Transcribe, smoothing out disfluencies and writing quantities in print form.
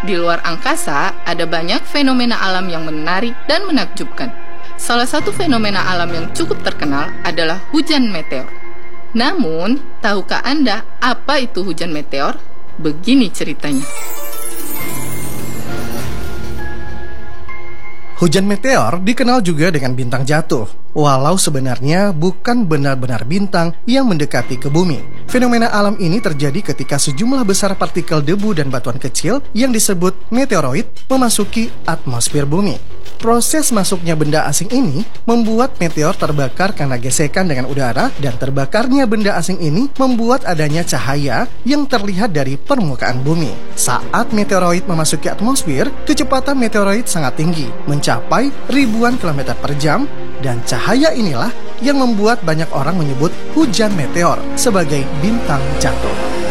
Di luar angkasa, ada banyak fenomena alam yang menarik dan menakjubkan. Salah satu fenomena alam yang cukup terkenal adalah hujan meteor. Namun, tahukah Anda apa itu hujan meteor? Begini ceritanya. Hujan meteor dikenal juga dengan bintang jatuh, walau sebenarnya bukan benar-benar bintang yang mendekati ke bumi. Fenomena alam ini terjadi ketika sejumlah besar partikel debu dan batuan kecil yang disebut meteoroid memasuki atmosfer bumi. Proses masuknya benda asing ini membuat meteor terbakar karena gesekan dengan udara, dan terbakarnya benda asing ini membuat adanya cahaya yang terlihat dari permukaan bumi. Saat meteoroid memasuki atmosfer, kecepatan meteoroid sangat tinggi, mencapai ribuan kilometer per jam, dan cahaya inilah yang membuat banyak orang menyebut hujan meteor sebagai bintang jatuh.